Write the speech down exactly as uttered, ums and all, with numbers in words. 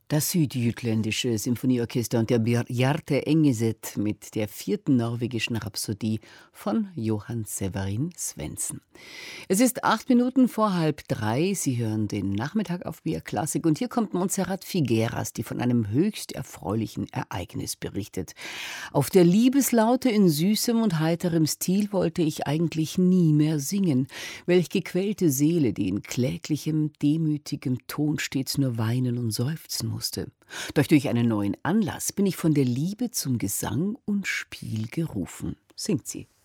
Das südjütländische Symphonieorchester und der Bjarte Engeset mit der vierten norwegischen Rhapsodie von Johann Severin Svendsen. Es ist acht Minuten vor halb drei. Sie hören den Nachmittag auf B R Klassik und hier kommt Montserrat Figueras, die von einem höchst erfreulichen Ereignis berichtet. Auf der Liebeslaute in süßem und heiterem Stil wollte ich eigentlich nie mehr singen. Welch gequälte Seele, die in kläglichem, demütigem Ton stets nur weinen und seufzen musste. Doch durch einen neuen Anlass bin ich von der Liebe zum Gesang und Spiel gerufen, singt sie.